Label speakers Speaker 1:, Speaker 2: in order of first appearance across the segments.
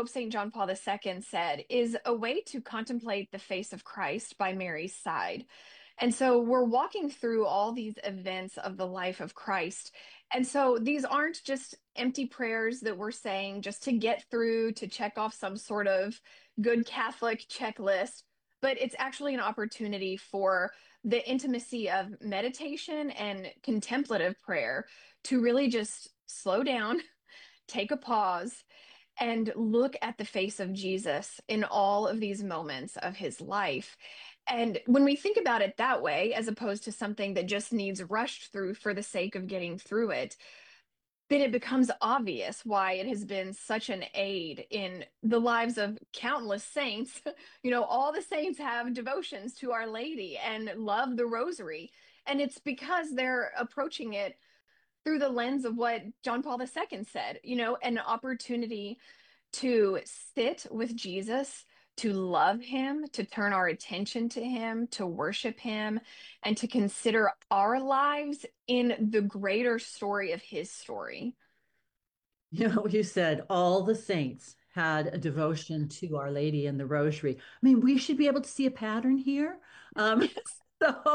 Speaker 1: Pope St. John Paul II said, is a way to contemplate the face of Christ by Mary's side. And so we're walking through all these events of the life of Christ. And so these aren't just empty prayers that we're saying just to get through, to check off some sort of good Catholic checklist, but it's actually an opportunity for the intimacy of meditation and contemplative prayer to really just slow down, take a pause, and look at the face of Jesus in all of these moments of his life. And when we think about it that way, as opposed to something that just needs rushed through for the sake of getting through it, then it becomes obvious why it has been such an aid in the lives of countless saints. All the saints have devotions to Our Lady and love the rosary. And it's because they're approaching it through the lens of what John Paul II said, an opportunity to sit with Jesus, to love him, to turn our attention to him, to worship him, and to consider our lives in the greater story of his story.
Speaker 2: You know, you said all the saints had a devotion to Our Lady and the Rosary. I mean, we should be able to see a pattern here. Um,
Speaker 1: Yes.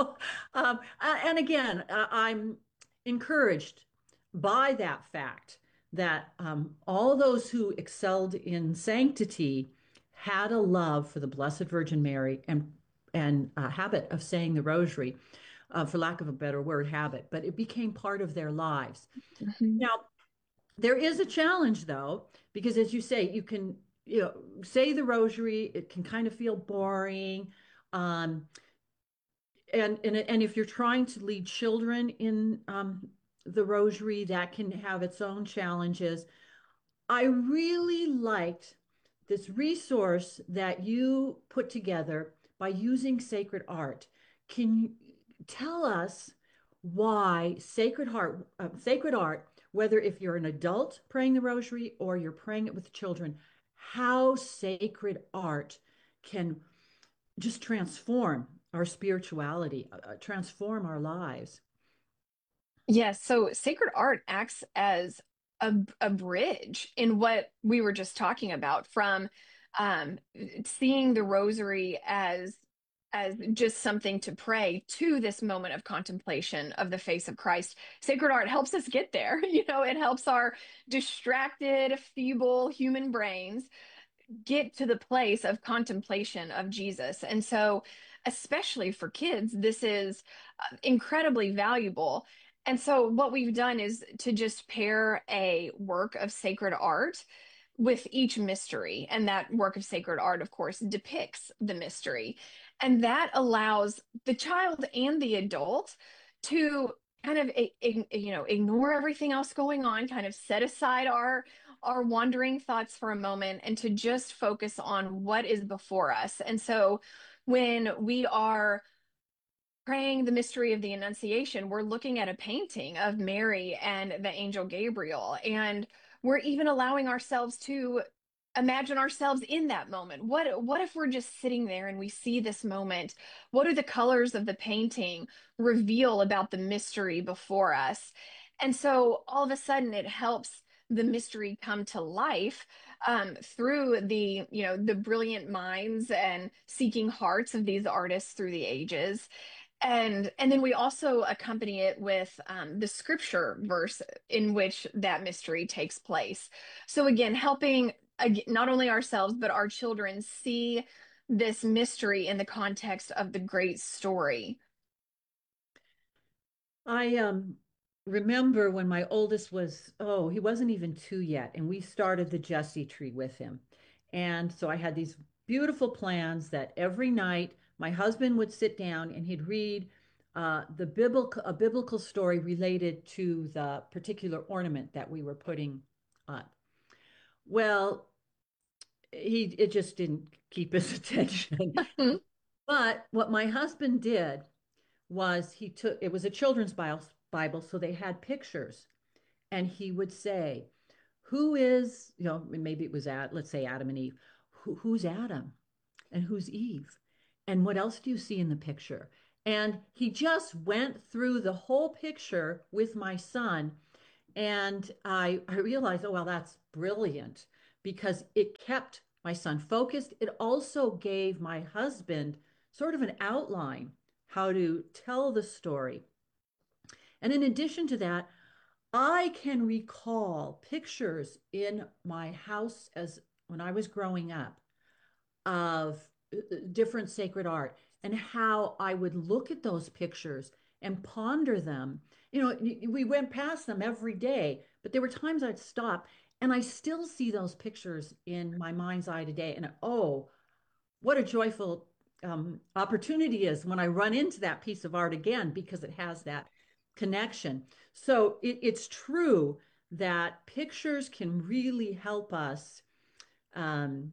Speaker 2: and again, I'm encouraged by that fact that all those who excelled in sanctity had a love for the Blessed Virgin Mary and a habit of saying the Rosary, for lack of a better word, habit, but it became part of their lives.
Speaker 1: Mhm.
Speaker 2: Now, there is a challenge though, because as you say, say the rosary, it can kind of feel boring. Um, and if you're trying to lead children in the rosary, that can have its own challenges. I really liked this resource that you put together by using sacred art. Can you tell us why sacred art, whether if you're an adult praying the rosary or you're praying it with children, how sacred art can just transform our spirituality, transform our lives?
Speaker 1: Yes, so sacred art acts as a bridge in what we were just talking about from um, seeing the rosary as just something to pray to this moment of contemplation of the face of Christ. Sacred art helps us get there. It helps our distracted, feeble human brains get to the place of contemplation of Jesus. And so, especially for kids, this is incredibly valuable. And so, what we've done is to just pair a work of sacred art with each mystery. And that work of sacred art, of course, depicts the mystery. And that allows the child and the adult to kind of ignore everything else going on, kind of set aside our wandering thoughts for a moment and to just focus on what is before us. And so when we are praying the mystery of the Annunciation, we're looking at a painting of Mary and the angel Gabriel, and we're even allowing ourselves to imagine ourselves in that moment. What if we're just sitting there and we see this moment? What do the colors of the painting reveal about the mystery before us? And so all of a sudden it helps the mystery come to life through the brilliant minds and seeking hearts of these artists through the ages. And then we also accompany it with the scripture verse in which that mystery takes place. So again, helping not only ourselves but our children see this mystery in the context of the great story.
Speaker 2: I remember when my oldest was, oh, he wasn't even two yet, and we started the Jesse tree with him. And so I had these beautiful plans that every night my husband would sit down and he'd read a biblical story related to the particular ornament that we were putting up. Well, it just didn't keep his attention. But what my husband did was it was a children's Bible, so they had pictures. And he would say, who is, maybe it was let's say Adam and Eve. Who's Adam and who's Eve? And what else do you see in the picture? And he just went through the whole picture with my son. And I realized, oh, well, that's brilliant because it kept my son focused. It also gave my husband sort of an outline how to tell the story. And in addition to that, I can recall pictures in my house as when I was growing up of different sacred art and how I would look at those pictures and ponder them. You know, we went past them every day, but there were times I'd stop and I still see those pictures in my mind's eye today. And oh, what a joyful opportunity is when I run into that piece of art again because it has that connection. So it's true that pictures can really help us, um,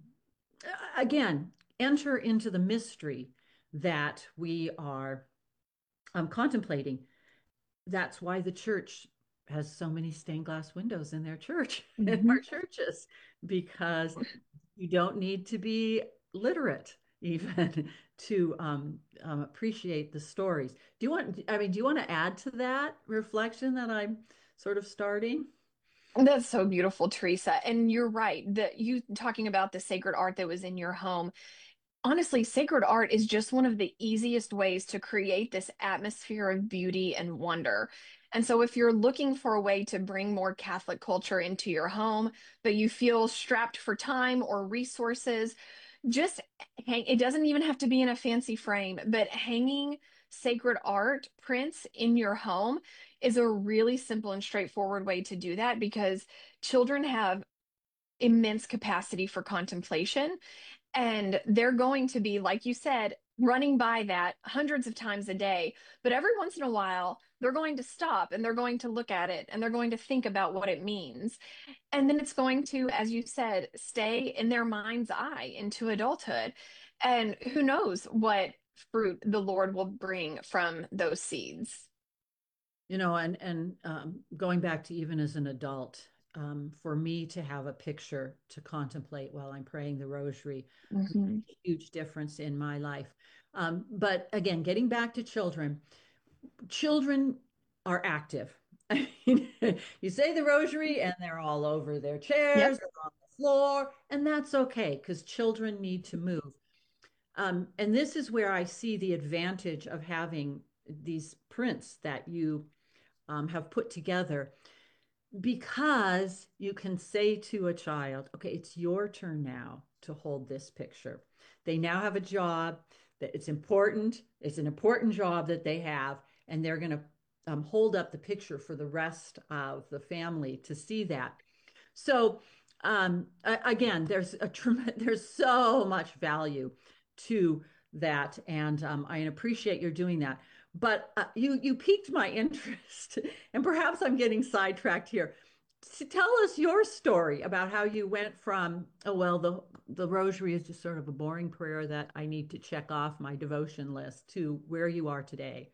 Speaker 2: again, enter into the mystery that we are contemplating. That's why the church has so many stained glass windows in their church, in
Speaker 1: Mhm.
Speaker 2: our churches, because you don't need to be literate even to appreciate the stories. Do you want to add to that reflection that I'm sort of starting?
Speaker 1: That's so beautiful, Teresa. And you're right that you talking about the sacred art that was in your home. Honestly, sacred art is just one of the easiest ways to create this atmosphere of beauty and wonder. And so, if you're looking for a way to bring more Catholic culture into your home, but you feel strapped for time or resources, just hang, it doesn't even have to be in a fancy frame, but hanging sacred art prints in your home is a really simple and straightforward way to do that because children have immense capacity for contemplation. And they're going to be, like you said, running by that hundreds of times a day. But every once in a while, they're going to stop and they're going to look at it and they're going to think about what it means. And then it's going to, as you said, stay in their mind's eye into adulthood. And who knows what fruit the Lord will bring from those seeds.
Speaker 2: You know, and going back to even as an adult, for me to have a picture to contemplate while I'm praying the rosary made
Speaker 1: Mhm.
Speaker 2: a huge difference in my life. But again, getting back to children, children are active. I mean, you say the rosary and they're all over their
Speaker 1: Yep.
Speaker 2: chairs, they're on the floor, and that's okay because children need to move. And this is where I see the advantage of having these prints that you have put together because you can say to a child, okay, it's your turn now to hold this picture. They now have a job that it's important. It's an important job that they have, and they're going to hold up the picture for the rest of the family to see that. So, again, there's so much value to that, and I appreciate you're doing that. But you piqued my interest, and perhaps I'm getting sidetracked here. Tell us your story about how you went from, oh well, the rosary is just sort of a boring prayer that I need to check off my devotion list to where you are today.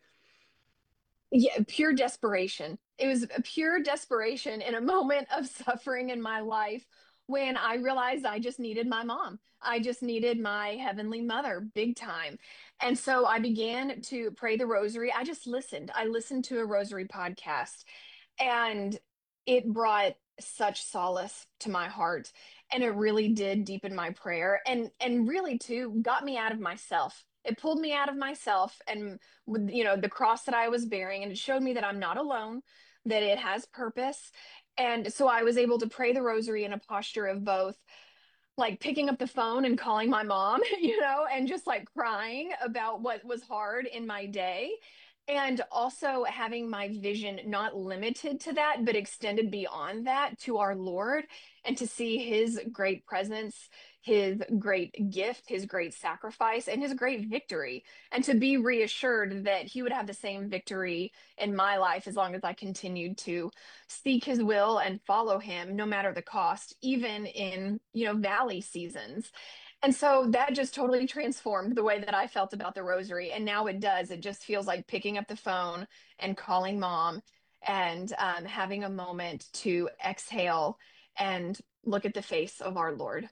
Speaker 1: Yeah, pure desperation. It was a pure desperation in a moment of suffering in my life when I realized I just needed my mom. I just needed my heavenly mother big time. And so I began to pray the rosary. I just listened. I listened to a rosary podcast and it brought such solace to my heart and it really did deepen my prayer and really too got me out of myself. It pulled me out of myself and with the cross that I was bearing and it showed me that I'm not alone, that it has purpose. And so I was able to pray the rosary in a posture of both like picking up the phone and calling my mom, and just like crying about what was hard in my day. And also having my vision not limited to that, but extended beyond that to our Lord and to see his great presence, his great gift, his great sacrifice, and his great victory. And to be reassured that he would have the same victory in my life as long as I continued to seek his will and follow him no matter the cost, even in, valley seasons. And so that just totally transformed the way that I felt about the rosary. And now it does. It just feels like picking up the phone and calling mom and having a moment to exhale and look at the face of our Lord.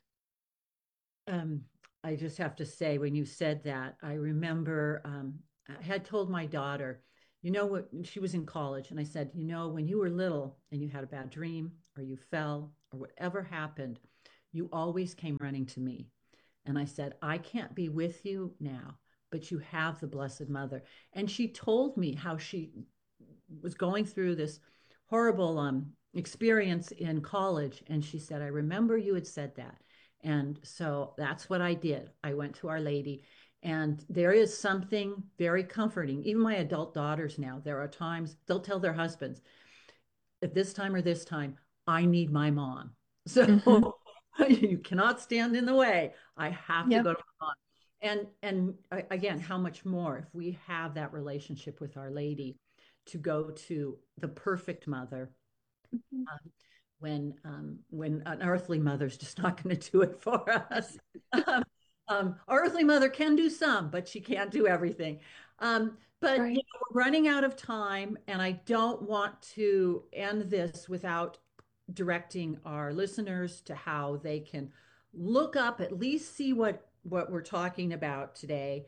Speaker 2: Um, I just have to say, when you said that, I remember I had told my daughter, you know what, she was in college, and I said, you know, when you were little and you had a bad dream or you fell or whatever happened, you always came running to me. And I said, I can't be with you now, but you have the Blessed Mother. And she told me how she was going through this horrible experience in college. And she said, I remember you had said that. And so that's what I did. I went to Our Lady. And there is something very comforting. Even my adult daughters now, there are times they'll tell their husbands, at this time or this time, I need my mom.
Speaker 1: Hmm.
Speaker 2: So you cannot stand in the way. I have to
Speaker 1: Yep.
Speaker 2: go to my mom. And again, how much more if we have that relationship with Our Lady to go to the perfect mother um, when an earthly mother's just not going to do it for us. Um, our earthly mother can do some, but she can't do everything. But
Speaker 1: Right.
Speaker 2: we're running out of time, and I don't want to end this without directing our listeners to how they can look up, at least see what we're talking about today,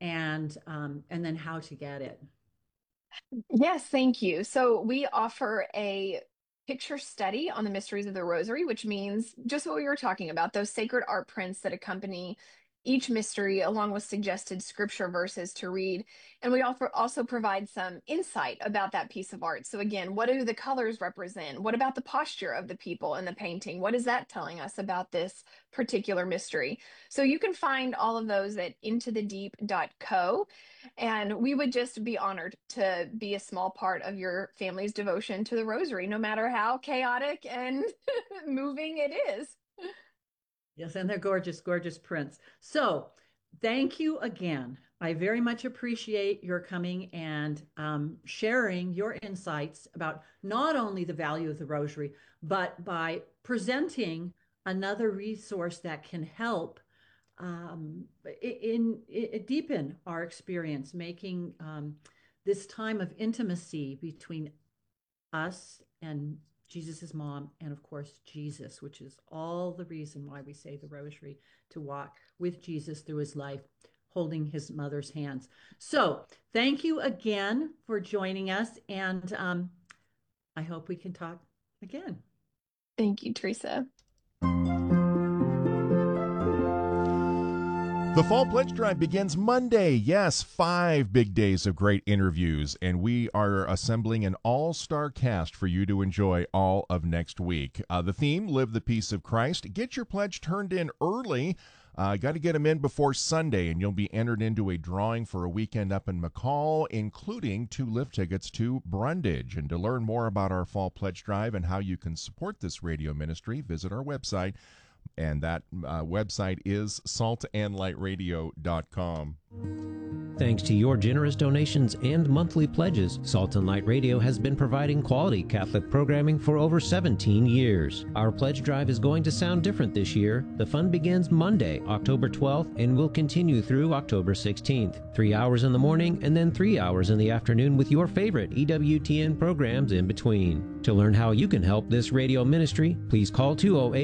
Speaker 2: and then how to get it.
Speaker 1: Yes, thank you. So we offer a picture study on the mysteries of the Rosary, which means just what we were talking about, those sacred art prints that accompany each mystery, along with suggested scripture verses to read. And we offer also provide some insight about that piece of art. So again, what do the colors represent? What about the posture of the people in the painting? What is that telling us about this particular mystery? So you can find all of those at intothedeep.co. And we would just be honored to be a small part of your family's devotion to the rosary, no matter how chaotic and moving it is.
Speaker 2: Yes, and they're gorgeous, gorgeous prints. So, thank you again. I very much appreciate your coming and sharing your insights about not only the value of the rosary, but by presenting another resource that can help deepen our experience, making this time of intimacy between us and Jesus's mom, and of course, Jesus, which is all the reason why we say the rosary, to walk with Jesus through his life, holding his mother's hands. So, thank you again for joining us, and I hope we can talk again.
Speaker 1: Thank you, Teresa.
Speaker 3: The Fall Pledge Drive begins Monday. Yes, 5 big days of great interviews, and we are assembling an all-star cast for you to enjoy all of next week. The theme, Live the Peace of Christ. Get your pledge turned in early. Got to get them in before Sunday, and you'll be entered into a drawing for a weekend up in McCall, including 2 lift tickets to Brundage. And to learn more about our Fall Pledge Drive and how you can support this radio ministry, visit our website. And that website is saltandlightradio.com.
Speaker 4: Thanks to your generous donations and monthly pledges, Salt and Light Radio has been providing quality Catholic programming for over 17 years. Our pledge drive is going to sound different this year. The fund begins Monday, October 12th, and will continue through October 16th. 3 hours in the morning and then 3 hours in the afternoon with your favorite EWTN programs in between. To learn how you can help this radio ministry, please call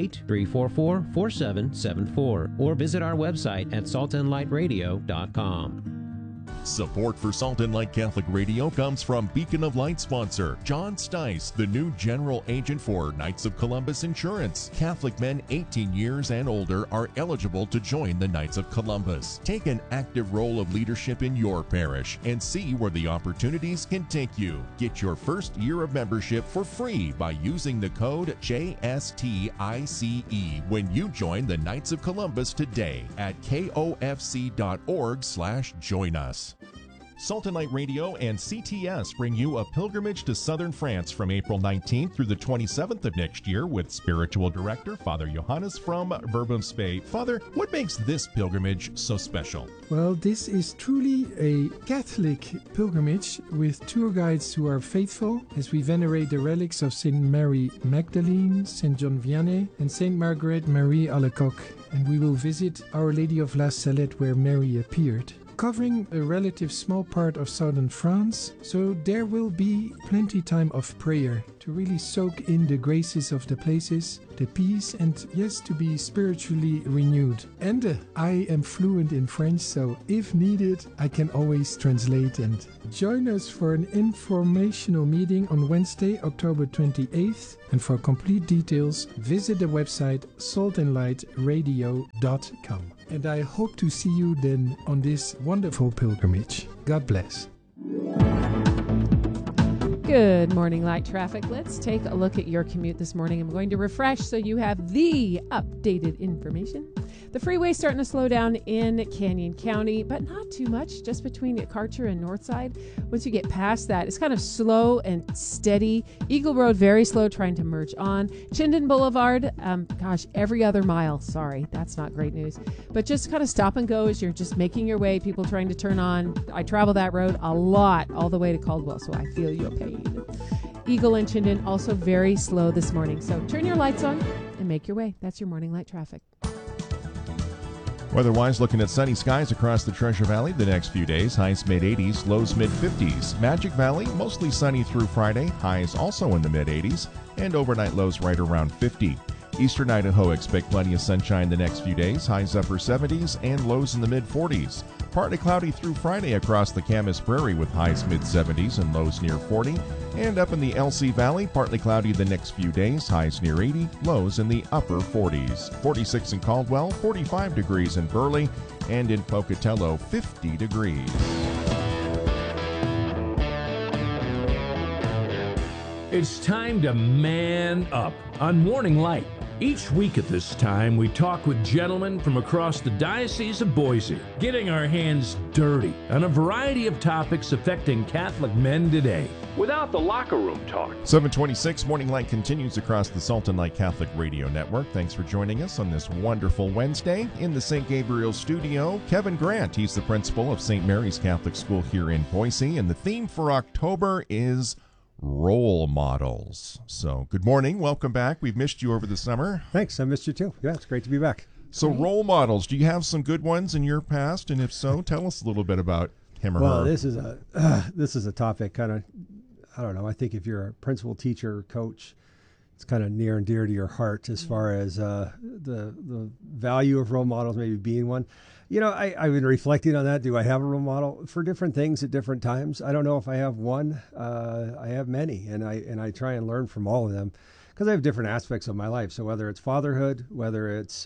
Speaker 4: 208-344-4774 or visit our website at saltandlightradio.com.
Speaker 3: Support for Salt and Light Catholic Radio comes from Beacon of Light sponsor John Stice, the new general agent for Knights of Columbus Insurance. Catholic men 18 years and older are eligible to join the Knights of Columbus. Take an active role of leadership in your parish and see where the opportunities can take you. Get your first year of membership for free by using the code JSTICE when you join the Knights of Columbus today at kofc.org/join us. Salt and Light Radio and CTS bring you a pilgrimage to southern France from April 19th through the 27th of next year with spiritual director Father Johannes from Verbum Spey. Father, what makes this pilgrimage so special?
Speaker 5: Well, this is truly a Catholic pilgrimage with tour guides who are faithful as we venerate the relics of Saint Mary Magdalene, Saint John Vianney, and Saint Margaret Marie Alacoque. And we will visit Our Lady of La Salette where Mary appeared, covering a relative small part of southern France, so there will be plenty time of prayer. to really soak in the graces of the places, the peace, and yes, to be spiritually renewed. And I am fluent in French, so if needed, I can always translate. And join us for an informational meeting on Wednesday, October 28th. And for complete details, visit the website saltandlightradio.com. And I hope to see you then on this wonderful pilgrimage. God bless.
Speaker 6: Good morning, Light Traffic. Let's take a look at your commute this morning. I'm going to refresh so you have the updated information. The freeway starting to slow down in Canyon County, but not too much, just between Karcher and Northside. Once you get past that, it's kind of slow and steady. Eagle Road, very slow, trying to merge on. Chinden Boulevard, every other mile. Sorry, that's not great news. But just kind of stop and go as you're just making your way, people trying to turn on. I travel that road a lot, all the way to Caldwell, so I feel your pain. Eagle and Chinden also very slow this morning. So turn your lights on and make your way. That's your morning light traffic.
Speaker 3: Weather-wise, looking at sunny skies across the Treasure Valley the next few days. Highs mid-80s, lows mid-50s. Magic Valley, mostly sunny through Friday. Highs also in the mid-80s. And overnight lows right around 50. Eastern Idaho, expect plenty of sunshine the next few days. Highs upper 70s and lows in the mid-40s. Partly cloudy through Friday across the Camas Prairie with highs mid-70s and lows near 40. And up in the LC Valley, partly cloudy the next few days. Highs near 80, lows in the upper 40s. 46 in Caldwell, 45 degrees in Burley, and in Pocatello, 50 degrees.
Speaker 7: It's time to man up on Morning Light. Each week at this time, we talk with gentlemen from across the Diocese of Boise, getting our hands dirty on a variety of topics affecting Catholic men today, without the locker room talk.
Speaker 3: 726 Morning Light continues across the Salt and Light Catholic Radio Network. Thanks for joining us on this wonderful Wednesday. In the St. Gabriel studio, Kevin Grant. He's the principal of St. Mary's Catholic School here in Boise, and the theme for October is role models. So good morning, welcome back. We've missed you over the summer.
Speaker 8: Thanks, I missed you too. Yeah, it's great to be back.
Speaker 3: So role models, do you have some good ones in your past? And if so, tell us a little bit about him or her.
Speaker 8: Well, this is a topic kind of, I don't know, I think if you're a principal, teacher, coach, it's kind of near and dear to your heart as far as the value of role models maybe being one. You know, I've been reflecting on that. Do I have a role model for different things at different times? I don't know if I have one. I have many, and I try and learn from all of them because I have different aspects of my life. So whether it's fatherhood, whether it's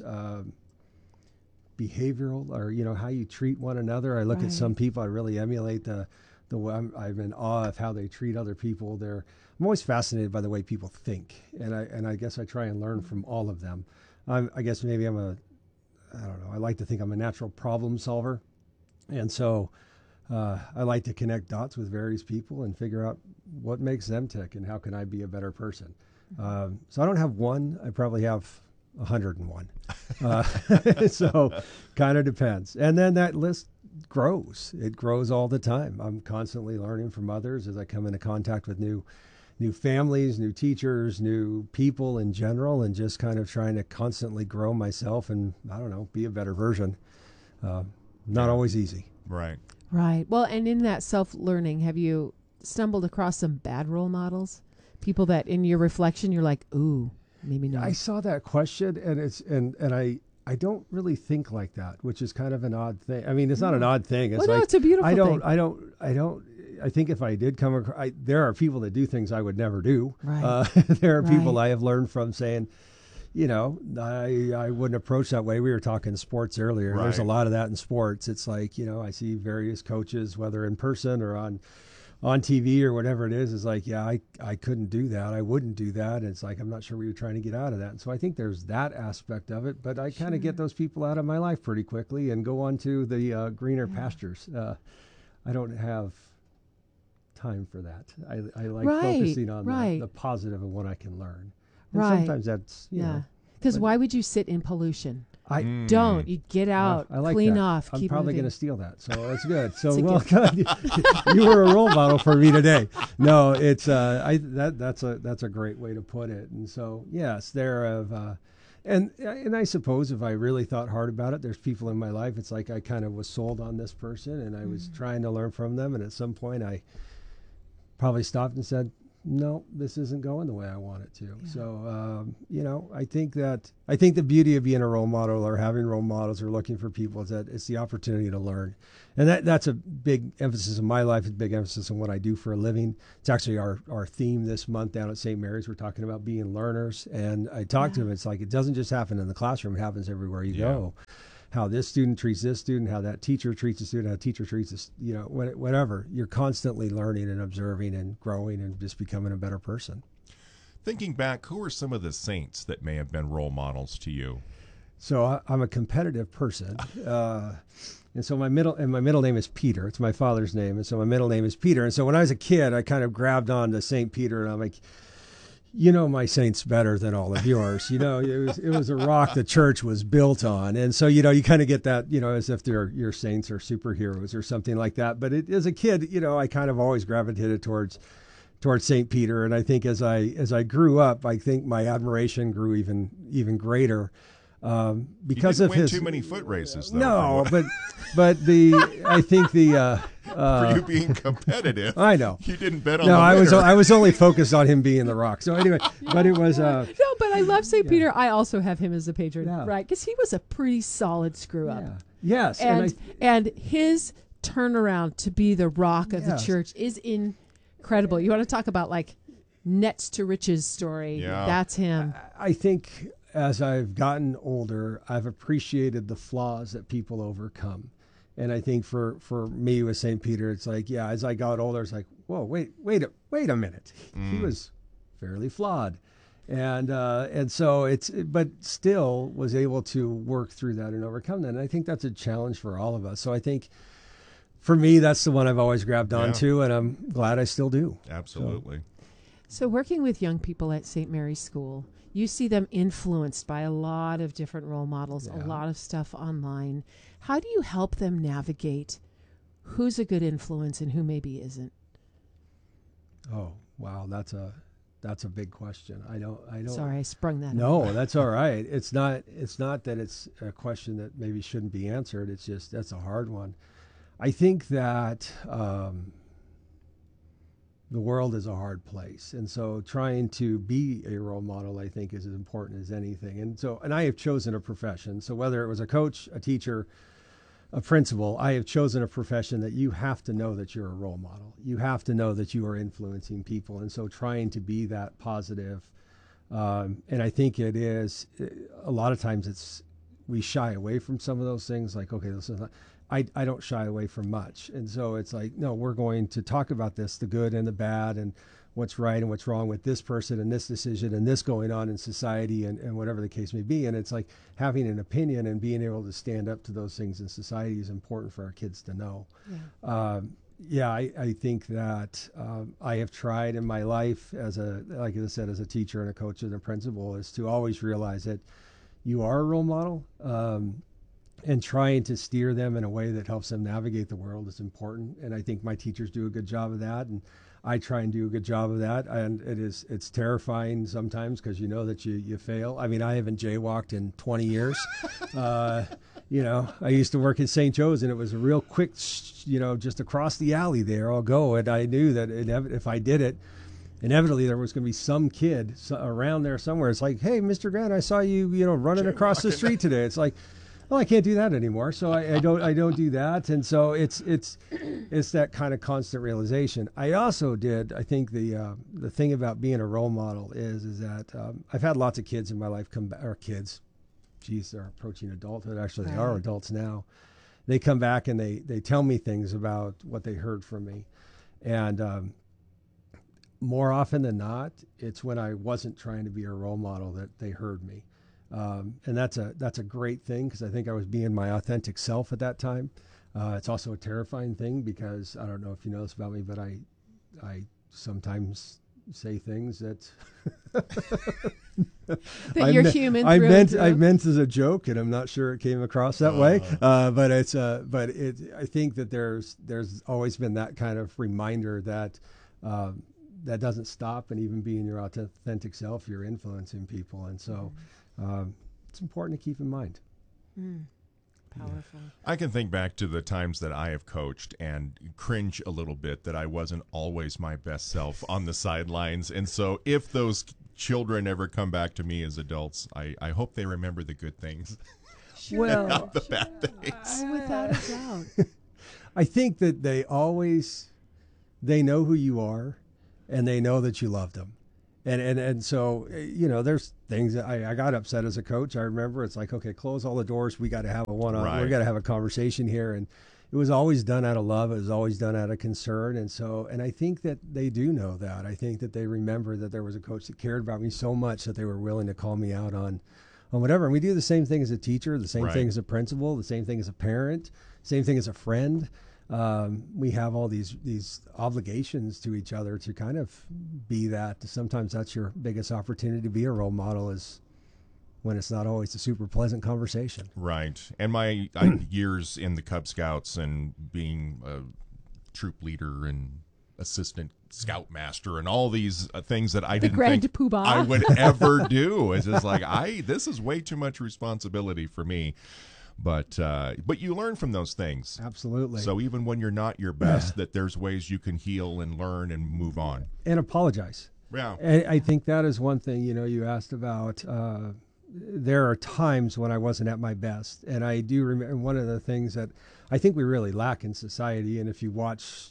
Speaker 8: behavioral, or how you treat one another. I look at some people. I really emulate the way I'm in awe of how they treat other people. I'm always fascinated by the way people think, and I guess I try and learn from all of them. I guess maybe I don't know. I like to think I'm a natural problem solver. And so I like to connect dots with various people and figure out what makes them tick and how can I be a better person. So I don't have one. I probably have 101. So kind of depends. And then that list grows. It grows all the time. I'm constantly learning from others as I come into contact with new families, new teachers, new people in general, and just kind of trying to constantly grow myself and, I don't know, be a better version. Not always easy.
Speaker 3: Right.
Speaker 6: Right. Well, and in that self-learning, have you stumbled across some bad role models? People that in your reflection, you're like, ooh, maybe not.
Speaker 8: I saw that question, and I don't really think like that, which is kind of an odd thing. I mean, it's not an odd thing. It's
Speaker 6: it's a beautiful thing.
Speaker 8: I think if I did come across, there are people that do things I would never do.
Speaker 6: Right.
Speaker 8: There are people I have learned from saying, I wouldn't approach that way. We were talking sports earlier.
Speaker 3: Right.
Speaker 8: There's a lot of that in sports. It's like, I see various coaches, whether in person or on TV or whatever it is. It's like, I couldn't do that. I wouldn't do that. And it's like, I'm not sure what you're trying to get out of that. And so I think there's that aspect of it. But I kind of get those people out of my life pretty quickly and go on to the greener pastures. I don't have time for that. I like focusing on the positive and what I can learn. And sometimes that's,
Speaker 6: Because why would you sit in pollution?
Speaker 8: Don't.
Speaker 6: You get out,
Speaker 8: I like
Speaker 6: clean
Speaker 8: that.
Speaker 6: off,
Speaker 8: I'm
Speaker 6: keep
Speaker 8: probably
Speaker 6: moving.
Speaker 8: going to steal that. So that's good. So,
Speaker 6: It's
Speaker 8: you were a role model for me today. No, it's that's a great way to put it. And so, yes, and I suppose if I really thought hard about it, there's people in my life. It's like I kind of was sold on this person and I was trying to learn from them. And at some point I probably stopped and said, no, this isn't going the way I want it to. Yeah. So, I think the beauty of being a role model or having role models or looking for people is that it's the opportunity to learn. And that's a big emphasis in my life. It's a big emphasis in what I do for a living. It's actually our theme this month down at St. Mary's. We're talking about being learners. And I talked to them. It's like, it doesn't just happen in the classroom. It happens everywhere you go. How this student treats this student, how that teacher treats the student, how a teacher treats this, whatever. You're constantly learning and observing and growing and just becoming a better person.
Speaker 3: Thinking back, who are some of the saints that may have been role models to you?
Speaker 8: So I'm a competitive person. And so my middle name is Peter. It's my father's name. And so my middle name is Peter. And so when I was a kid, I kind of grabbed on to St. Peter, and I'm like, my saint's better than all of yours. It was a rock the church was built on. And so, you kind of get that, as if your saints are superheroes or something like that. But as a kid, I kind of always gravitated towards St. Peter. And I think as I grew up, I think my admiration grew even greater. Because
Speaker 3: you didn't
Speaker 8: of
Speaker 3: win
Speaker 8: his
Speaker 3: too many foot races, though.
Speaker 8: No, but I think
Speaker 3: for you being competitive,
Speaker 8: I know
Speaker 3: you didn't bet on.
Speaker 8: No,
Speaker 3: the winner.
Speaker 8: I was only focused on him being the rock. So anyway, but it was
Speaker 6: no, but I love St. Peter. I also have him as a patron, right? Because he was a pretty solid screw up.
Speaker 8: Yeah. Yes,
Speaker 6: and his turnaround to be the rock of the church is incredible. You want to talk about like nets to riches story?
Speaker 3: Yeah.
Speaker 6: That's him.
Speaker 8: I think as I've gotten older, I've appreciated the flaws that people overcome. And I think for me with St. Peter, it's like, as I got older, it's like, whoa, wait a minute. He was fairly flawed. And so but still was able to work through that and overcome that. And I think that's a challenge for all of us. So I think for me, that's the one I've always grabbed onto, and I'm glad I still do.
Speaker 3: Absolutely.
Speaker 6: So working with young people at St. Mary's School, you see them influenced by a lot of different role models, a lot of stuff online. How do you help them navigate who's a good influence and who maybe isn't?
Speaker 8: Oh, wow. That's a big question. I don't.
Speaker 6: Sorry, I sprung that.
Speaker 8: No, that's all right. It's not that it's a question that maybe shouldn't be answered. It's just, that's a hard one. I think that, the world is a hard place. And so trying to be a role model, I think, is as important as anything. And I have chosen a profession. So whether it was a coach, a teacher, a principal, I have chosen a profession that you have to know that you're a role model. You have to know that you are influencing people. And so trying to be that positive. And I think it is, a lot of times we shy away from some of those things, like, okay, this is not, I don't shy away from much. And so it's like, no, we're going to talk about this, the good and the bad, and what's right and what's wrong with this person and this decision and this going on in society and whatever the case may be. And it's like having an opinion and being able to stand up to those things in society is important for our kids to know. I think that I have tried in my life like I said, as a teacher and a coach and a principal, is to always realize that you are a role model. And trying to steer them in a way that helps them navigate the world is important. And I think my teachers do a good job of that. And I try and do a good job of that. And it's terrifying sometimes because you know that you fail. I mean, I haven't jaywalked in 20 years. I used to work at St. Joe's, and it was a real quick, just across the alley there, I'll go. And I knew that if I did it, inevitably there was going to be some kid around there somewhere. It's like, hey, Mr. Grant, I saw you, running across the street today. It's like, well, I can't do that anymore, so I don't do that, and so it's that kind of constant realization. I also I think the thing about being a role model is that I've had lots of kids in my life come back, or kids, geez, they're approaching adulthood. Actually, they are adults now. They come back and they tell me things about what they heard from me, and more often than not, it's when I wasn't trying to be a role model that they heard me. And that's a great thing, because I think I was being my authentic self at that time. It's also a terrifying thing, because I don't know if you know this about me, but I sometimes say things that
Speaker 6: that you're human.
Speaker 8: I meant as a joke, and I'm not sure it came across that way. But I think that there's always been that kind of reminder that that doesn't stop, and even being your authentic self, you're influencing people, and so. It's important to keep in mind.
Speaker 6: Powerful.
Speaker 3: I can think back to the times that I have coached and cringe a little bit that I wasn't always my best self on the sidelines. And so if those children ever come back to me as adults, I hope they remember the good things.
Speaker 8: Well,
Speaker 3: not the bad things.
Speaker 6: Without a doubt.
Speaker 8: I think that they know who you are, and they know that you love them. And so, there's things that I got upset as a coach. I remember it's like, okay, close all the doors. We got to have a one-on-one.
Speaker 3: Right.
Speaker 8: We got to have a conversation here. And it was always done out of love. It was always done out of concern. And I think that they do know that. I think that they remember that there was a coach that cared about me so much that they were willing to call me out on whatever. And we do the same thing as a teacher, the same thing as a principal, the same thing as a parent, same thing as a friend. We have all these obligations to each other to kind of be that. Sometimes that's your biggest opportunity to be a role model, is when it's not always a super pleasant conversation.
Speaker 3: Right. And my years in the Cub Scouts and being a troop leader and assistant scoutmaster and all these things that I didn't think
Speaker 6: poobah
Speaker 3: I would ever do. It's just like, this is way too much responsibility for me. But you learn from those things.
Speaker 8: Absolutely.
Speaker 3: So even when you're not your best, that there's ways you can heal and learn and move on.
Speaker 8: And apologize.
Speaker 3: Yeah.
Speaker 8: And I think that is one thing, you asked about. There are times when I wasn't at my best. And I do remember one of the things that I think we really lack in society. And if you watch,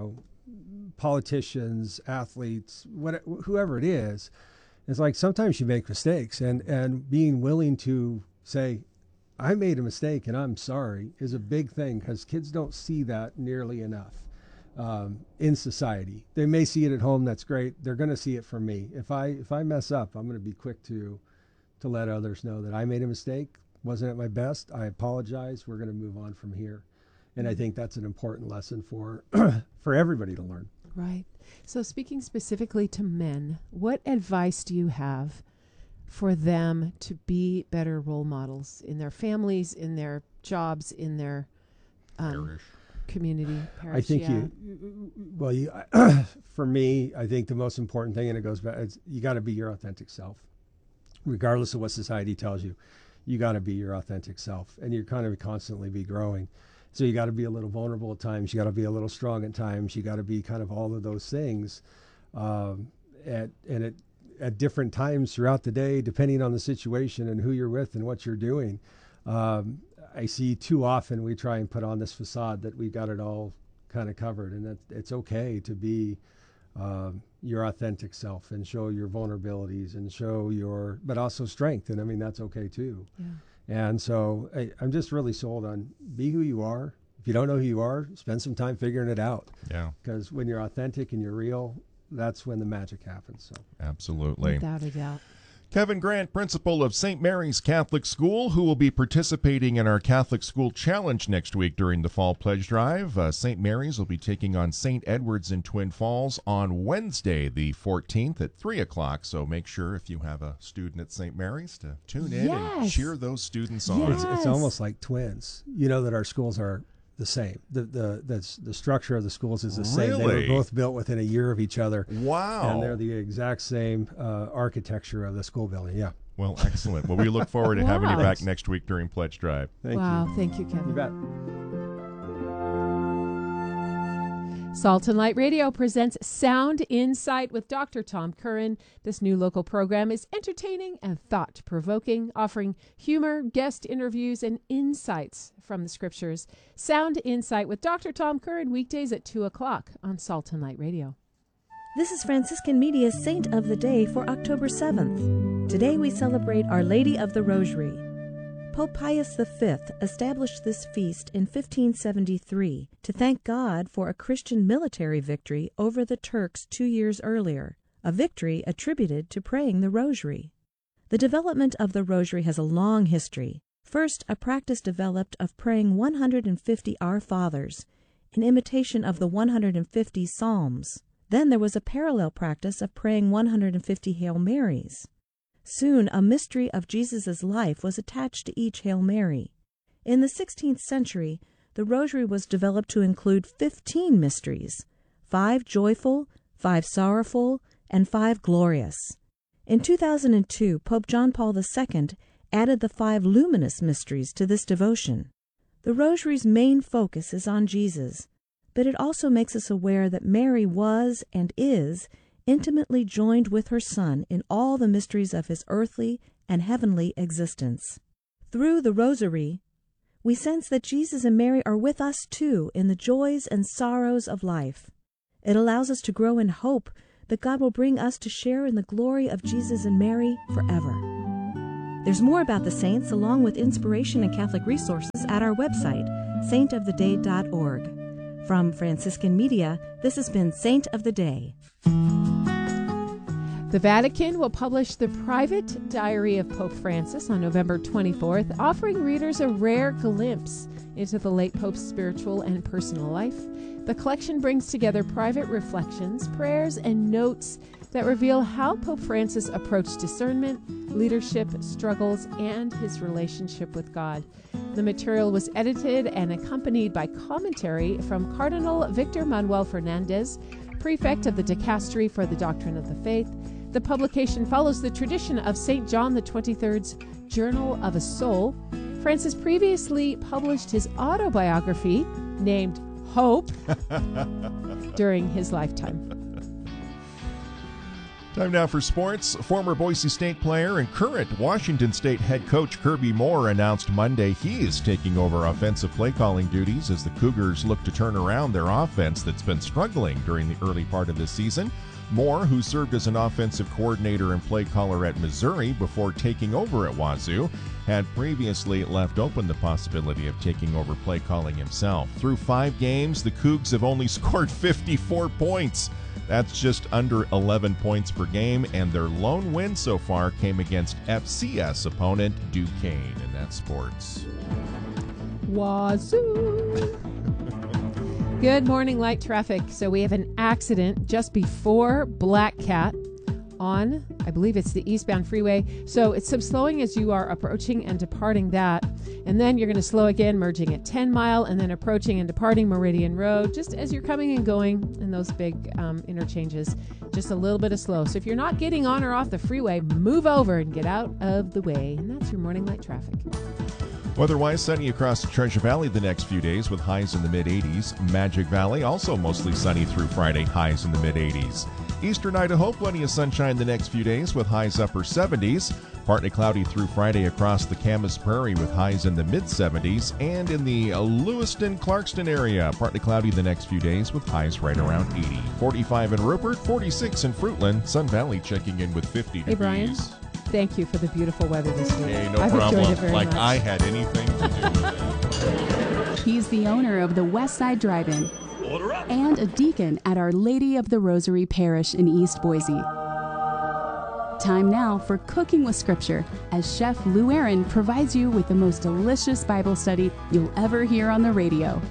Speaker 8: politicians, athletes, whoever it is, it's like sometimes you make mistakes, and being willing to say, I made a mistake and I'm sorry, is a big thing, because kids don't see that nearly enough in society. They may see it at home. That's great. They're going to see it from me. If I mess up, I'm going to be quick to let others know that I made a mistake, wasn't at my best. I apologize. We're going to move on from here. And I think that's an important lesson for everybody to learn.
Speaker 6: Right. So speaking specifically to men, what advice do you have for them to be better role models in their families, in their jobs, in their community, parish?
Speaker 8: I think for me, I think the most important thing, and it goes back, is you got to be your authentic self, regardless of what society tells you. You got to be your authentic self, and you're kind of constantly be growing. So you got to be a little vulnerable at times. You got to be a little strong at times. You got to be kind of all of those things, at different times throughout the day, depending on the situation and who you're with and what you're doing. I see too often we try and put on this facade that we've got it all kind of covered, and that it's okay to be your authentic self and show your vulnerabilities and show but also strength. And I mean, that's okay too. Yeah. And so I'm just really sold on be who you are. If you don't know who you are, spend some time figuring it out. Yeah. Because when you're authentic and you're real, that's when the magic happens. So
Speaker 3: absolutely.
Speaker 6: Without a doubt.
Speaker 3: Kevin Grant, principal of St. Mary's Catholic School, who will be participating in our Catholic School Challenge next week during the Fall Pledge Drive. St. Mary's will be taking on St. Edward's in Twin Falls on Wednesday, the 14th at 3 o'clock. So make sure, if you have a student at St. Mary's, to tune in and cheer those students on.
Speaker 8: It's almost like twins. You know that our schools are the same. The structure of the schools is the same. They were both built within a year of each other.
Speaker 3: Wow.
Speaker 8: And they're the exact same architecture of the school building. Yeah.
Speaker 3: Well, excellent. Well, we look forward to having you back next week during Pledge Drive.
Speaker 8: Thank you.
Speaker 6: Thank you, Kevin.
Speaker 8: You bet.
Speaker 6: Salt and Light Radio presents Sound Insight with Dr. Tom Curran. This new local program is entertaining and thought-provoking, offering humor, guest interviews, and insights from the scriptures. Sound Insight with Dr. Tom Curran, weekdays at 2 o'clock on Salt and Light Radio.
Speaker 9: This is Franciscan Media's Saint of the Day for October 7th. Today we celebrate Our Lady of the Rosary. Pope Pius V established this feast in 1573 to thank God for a Christian military victory over the Turks 2 years earlier, a victory attributed to praying the Rosary. The development of the Rosary has a long history. First, a practice developed of praying 150 Our Fathers in imitation of the 150 Psalms. Then there was a parallel practice of praying 150 Hail Marys. Soon a mystery of Jesus' life was attached to each Hail Mary. In the 16th century, the Rosary was developed to include 15 mysteries, 5 joyful, 5 sorrowful, and 5 glorious. In 2002, Pope John Paul II added the 5 luminous mysteries to this devotion. The Rosary's main focus is on Jesus, but it also makes us aware that Mary was and is intimately joined with her Son in all the mysteries of his earthly and heavenly existence. Through the Rosary, we sense that Jesus and Mary are with us too in the joys and sorrows of life. It allows us to grow in hope that God will bring us to share in the glory of Jesus and Mary forever. There's more about the saints along with inspiration and Catholic resources at our website, saintoftheday.org. From Franciscan Media, this has been Saint of the Day.
Speaker 6: The Vatican will publish the private diary of Pope Francis on November 24th, offering readers a rare glimpse into the late Pope's spiritual and personal life. The collection brings together private reflections, prayers, and notes that reveal how Pope Francis approached discernment, leadership, struggles, and his relationship with God. The material was edited and accompanied by commentary from Cardinal Victor Manuel Fernandez, prefect of the Dicastery for the Doctrine of the Faith. The publication follows the tradition of St. John XXIII's Journal of a Soul. Francis previously published his autobiography, named Hope, during his lifetime.
Speaker 3: Time now for sports. Former Boise State player and current Washington State head coach Kirby Moore announced Monday he is taking over offensive play calling duties as the Cougars look to turn around their offense that's been struggling during the early part of this season. Moore, who served as an offensive coordinator and play caller at Missouri before taking over at Wazoo, had previously left open the possibility of taking over play calling himself. Through 5 games, the Cougs have only scored 54 points. That's just under 11 points per game, and their lone win so far came against FCS opponent Duquesne, and that's sports.
Speaker 6: Wazoo! Good morning, light traffic. So we have an accident just before Black Cat on, I believe it's the eastbound freeway. So it's some slowing as you are approaching and departing that. And then you're going to slow again, merging at 10 Mile, and then approaching and departing Meridian Road, just as you're coming and going in those big interchanges. Just a little bit of slow. So if you're not getting on or off the freeway, move over and get out of the way. And that's your morning light traffic.
Speaker 3: Weather-wise, sunny across Treasure Valley the next few days with highs in the mid-80s. Magic Valley, also mostly sunny through Friday, highs in the mid-80s. Eastern Idaho, plenty of sunshine the next few days with highs upper 70s. Partly cloudy through Friday across the Camas Prairie with highs in the mid-70s. And in the Lewiston-Clarkston area, partly cloudy the next few days with highs right around 80. 45 in Rupert, 46 in Fruitland. Sun Valley checking in with 50
Speaker 6: Hey,
Speaker 3: degrees.
Speaker 6: Brian. Thank you for the beautiful weather this week.
Speaker 3: Hey, no
Speaker 6: I've
Speaker 3: problem.
Speaker 6: enjoyed it very
Speaker 3: Like
Speaker 6: much.
Speaker 3: I had anything to do with it.
Speaker 10: He's the owner of the West Side Drive-In and a deacon at Our Lady of the Rosary Parish in East Boise. Time now for Cooking with Scripture, as Chef Lou Aaron provides you with the most delicious Bible study you'll ever hear on the radio.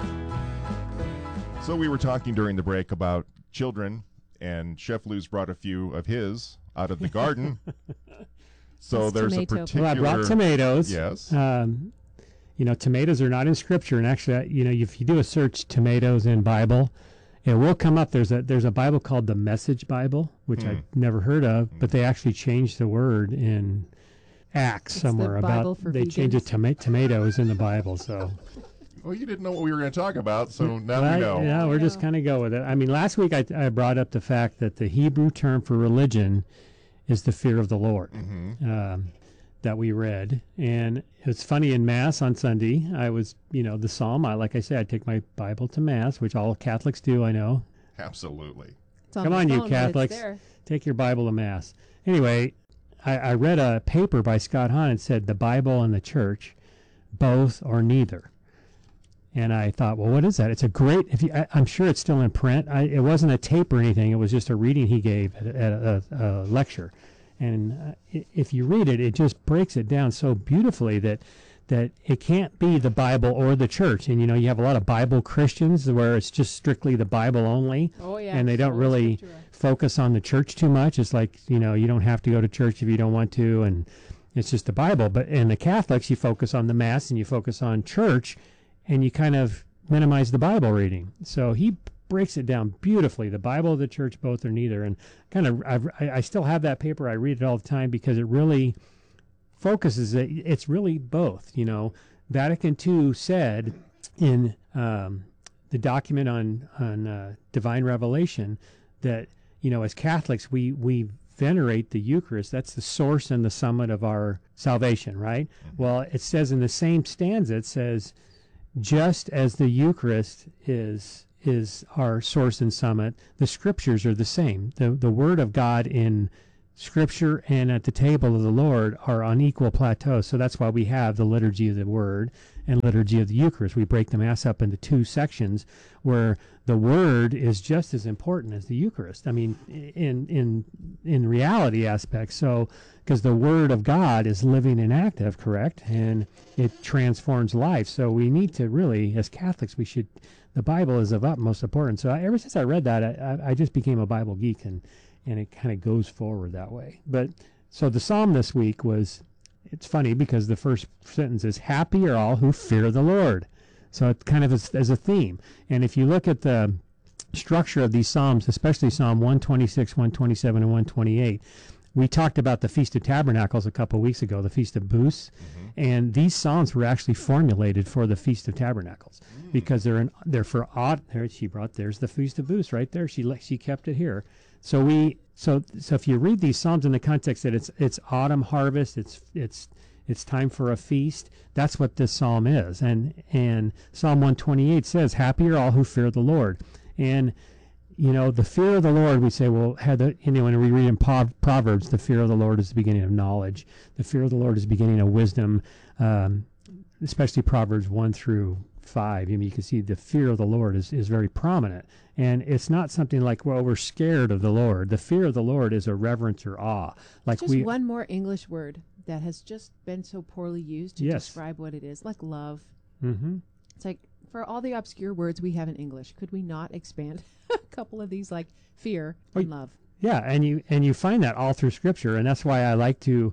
Speaker 3: So we were talking during the break about children, and Chef Lou's brought a few of his out of the garden. So
Speaker 6: It's
Speaker 3: there's
Speaker 6: tomato.
Speaker 3: a particular...
Speaker 11: Well, I brought tomatoes.
Speaker 3: Yes.
Speaker 11: You know, tomatoes are not in Scripture, and actually, you know, if you do a search tomatoes in Bible, it will come up. There's a Bible called the Message Bible, which I've never heard of, but they actually changed the word in Acts
Speaker 6: It's
Speaker 11: somewhere
Speaker 6: the Bible
Speaker 11: about
Speaker 6: for
Speaker 11: they changed it to tomatoes in the Bible. So
Speaker 3: Well, you didn't know what we were going to talk about, so now
Speaker 11: Well,
Speaker 3: we know.
Speaker 11: Yeah, we're just kind of go with it. I mean, last week I brought up the fact that the Hebrew term for religion is the fear of the Lord. That we read. And it's funny, in Mass on Sunday, I was, you know, the Psalm, like I said, I take my Bible to Mass, which all Catholics do, I know.
Speaker 3: Absolutely.
Speaker 11: Come on, you Catholics. Take your Bible to Mass. Anyway, I read a paper by Scott Hahn and said the Bible and the church, both or neither. And I thought, well, what is that? It's a great, I'm sure it's still in print. It wasn't a tape or anything. It was just a reading he gave at a lecture. And if you read it, it just breaks it down so beautifully that it can't be the Bible or the church. And, you know, you have a lot of Bible Christians where it's just strictly the Bible only.
Speaker 6: Oh, yeah.
Speaker 11: And they don't really focus on the church too much. It's like, you know, you don't have to go to church if you don't want to. And it's just the Bible. But in the Catholics, you focus on the Mass and you focus on church, and you kind of minimize the Bible reading. So he breaks it down beautifully. The Bible, the church, both or neither. And kind of, I still have that paper. I read it all the time because it really focuses it. It's really both. You know, Vatican II said in the document on divine revelation that, as Catholics, we venerate the Eucharist. That's the source and the summit of our salvation, right? Well, it says in the same stanza, it says, just as the Eucharist is our source and summit, the Scriptures are the same. The Word of God in Scripture and at the table of the Lord are on equal plateaus. So that's why we have the liturgy of the Word and liturgy of the Eucharist. We break the Mass up into two sections where the Word is just as important as the Eucharist. I mean, in reality aspects. So, because the Word of God is living and active, correct? And it transforms life. So we need to really, as Catholics, the Bible is of utmost importance. So ever since I read that, I just became a Bible geek, and it kind of goes forward that way. But so the psalm this week it's funny because the first sentence is, happy are all who fear the Lord. So it kind of is as a theme. And if you look at the structure of these psalms, especially Psalm 126, 127, and 128, we talked about the Feast of Tabernacles a couple of weeks ago, the Feast of Booths, and these psalms were actually formulated for the Feast of Tabernacles because they're for there's the Feast of Booths right there. She kept it here. So if you read these psalms in the context that it's autumn harvest, it's time for a feast. That's what this psalm is. And Psalm 128 says, happy are all who fear the Lord. And the fear of the Lord, we say, well, when we read in Proverbs, the fear of the Lord is the beginning of knowledge. The fear of the Lord is the beginning of wisdom, especially Proverbs 1 through 5. I mean, you can see the fear of the Lord is very prominent. And it's not something like, well, we're scared of the Lord. The fear of the Lord is a reverence or awe.
Speaker 6: One more English word that has just been so poorly used to describe what it is, like love.
Speaker 11: Mm-hmm.
Speaker 6: It's like, for all the obscure words we have in English, could we not expand a couple of these, like fear and love?
Speaker 11: Yeah, and you find that all through Scripture, and that's why I like to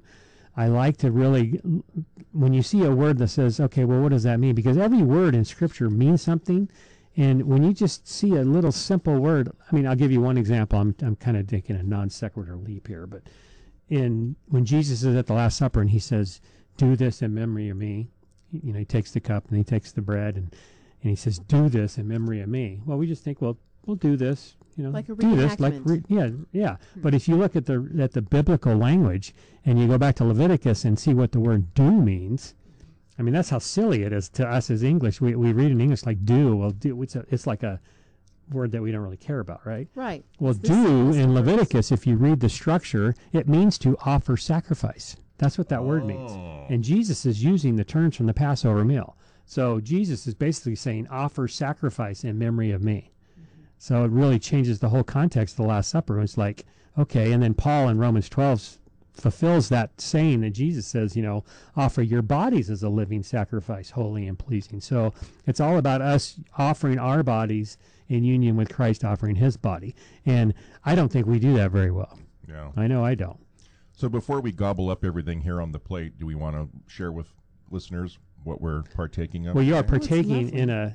Speaker 11: really, when you see a word that says, okay, well, what does that mean? Because every word in Scripture means something, and when you just see a little simple word, I mean, I'll give you one example. I'm kind of taking a non sequitur leap here, but when Jesus is at the Last Supper and he says, do this in memory of me, he takes the cup and he takes the bread and he says, do this in memory of me. Well, we just think, well, we'll do this,
Speaker 6: like a
Speaker 11: do this, yeah. But if you look at the biblical language and you go back to Leviticus and see what the word do means, I mean, that's how silly it is to us as English. We read in English like do. Well, do it's like a word that we don't really care about, right?
Speaker 6: Right.
Speaker 11: Well, do in Leviticus, if you read the structure, it means to offer sacrifice. That's what that word means. And Jesus is using the terms from the Passover meal. So Jesus is basically saying, offer sacrifice in memory of me. So it really changes the whole context of the Last Supper. It's like, okay, and then Paul in Romans 12 fulfills that saying that Jesus says, offer your bodies as a living sacrifice, holy and pleasing. So it's all about us offering our bodies in union with Christ offering his body. And I don't think we do that very well.
Speaker 3: Yeah.
Speaker 11: I know I don't.
Speaker 3: So before we gobble up everything here on the plate, do we want to share with listeners what we're partaking of?
Speaker 11: Well, you are partaking in a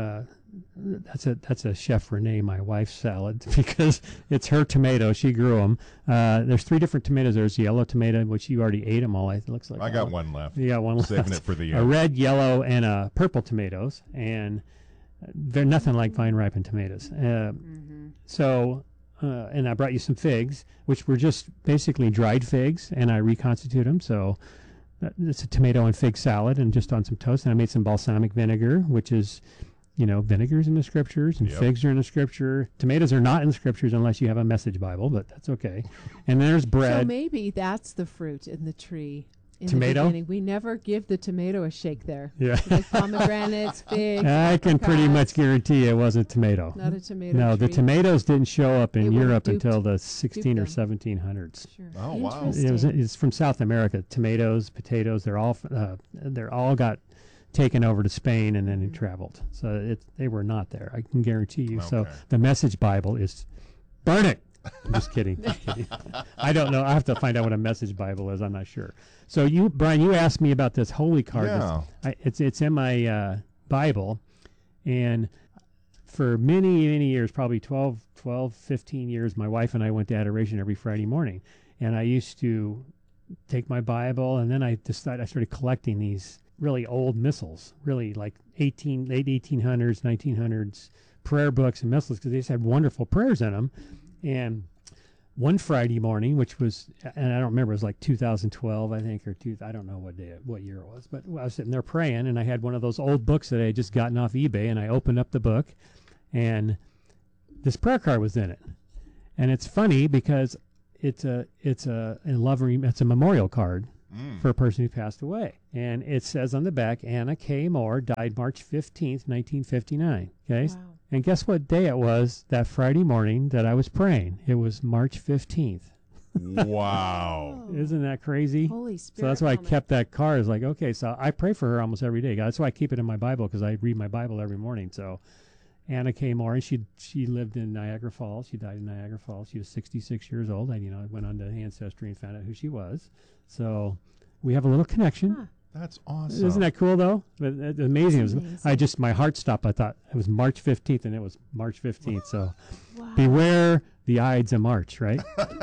Speaker 11: that's a Chef Renee, my wife's salad, because it's her tomato. She grew them. There's 3 different tomatoes. There's yellow tomato, which you already ate them all. It looks like
Speaker 3: I got one left.
Speaker 11: You got one left.
Speaker 3: Saving it for the
Speaker 11: end. A red, yellow, and a purple tomatoes, and they're nothing like vine ripened tomatoes. So, and I brought you some figs, which were just basically dried figs, and I reconstitute them. So it's a tomato and fig salad, and just on some toast. And I made some balsamic vinegar, which is, vinegar's in the Scriptures, and figs are in the Scripture. Tomatoes are not in the Scriptures unless you have a Message Bible, but that's okay. And there's bread.
Speaker 6: So maybe that's the fruit in the tree.
Speaker 11: Tomato?
Speaker 6: The beginning. We never give the tomato a shake there.
Speaker 11: Yeah.
Speaker 6: Like pomegranates, figs.
Speaker 11: I can pretty much guarantee it wasn't tomato.
Speaker 6: Not a tomato.
Speaker 11: No,
Speaker 6: tree.
Speaker 11: the tomatoes didn't show up in Europe until the 16 or 1700s.
Speaker 6: Sure.
Speaker 3: Oh, wow.
Speaker 11: It's from South America. Tomatoes, potatoes, they're all got taken over to Spain and then it traveled. So they were not there. I can guarantee you.
Speaker 3: Okay.
Speaker 11: So the Message Bible is burn it. I'm just kidding. I don't know. I have to find out what a Message Bible is. I'm not sure. So Brian, you asked me about this holy card.
Speaker 3: Yeah.
Speaker 11: It's in my Bible, and for many, many years, probably 12, 15 years, my wife and I went to adoration every Friday morning, and I used to take my Bible, and then I started collecting these really old missals, really like late 1800s, 1900s prayer books and missals, because they just had wonderful prayers in them. And one Friday morning, which was, and I don't remember, it was like 2012, I think, or I don't know what year it was, but I was sitting there praying, and I had one of those old books that I had just gotten off eBay, and I opened up the book, and this prayer card was in it. And it's funny because it's a memorial card for a person who passed away. And it says on the back, Anna K. Moore died March 15th, 1959. Okay? Wow. And guess what day it was that Friday morning that I was praying? It was March 15th.
Speaker 3: Wow.
Speaker 11: Isn't that crazy?
Speaker 6: Holy Spirit.
Speaker 11: So that's why I kept that card. It's like, okay, so I pray for her almost every day. That's why I keep it in my Bible, because I read my Bible every morning. So Anna K. Moore, and she lived in Niagara Falls. She died in Niagara Falls. She was 66 years old. I went on to Ancestry and found out who she was. So we have a little connection.
Speaker 6: Huh.
Speaker 3: That's awesome.
Speaker 11: Isn't that cool, though? It's amazing. My heart stopped. I thought it was March 15th, and it was March 15th. So beware the Ides of March, right?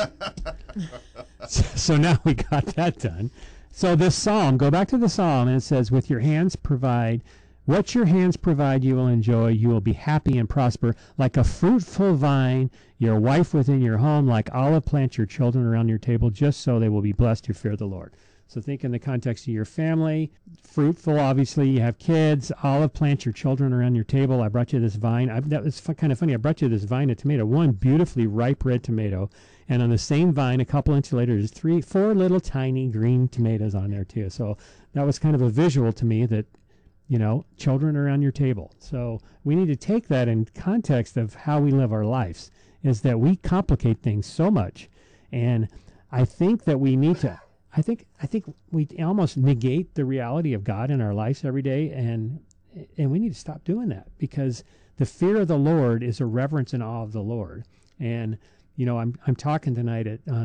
Speaker 11: so now we got that done. So this psalm, go back to the psalm, and it says, with your hands provide, what your hands provide you will enjoy. You will be happy and prosper. Like a fruitful vine, your wife within your home, like olive plants, your children around your table, just so they will be blessed who fear the Lord. So think in the context of your family. Fruitful, obviously, you have kids. Olive plants, your children around your table. I brought you this vine. That was kind of funny. I brought you this vine of tomato, one beautifully ripe red tomato. And on the same vine, a couple inches later, there's 4 little tiny green tomatoes on there, too. So that was kind of a visual to me that, children around your table. So we need to take that in context of how we live our lives, is that we complicate things so much. And I think that we need to... I think we almost negate the reality of God in our lives every day, and we need to stop doing that, because the fear of the Lord is a reverence and awe of the Lord. And I'm talking tonight